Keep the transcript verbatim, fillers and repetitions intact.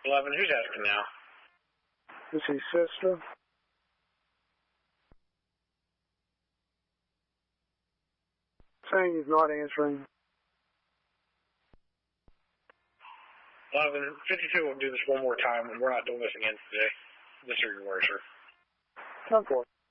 eleven, who's asking now? Is he sister? Saying he's not answering. eleven, fifty-two will do this one more time, and we're not doing this again today. This is your words, sir. Ten four.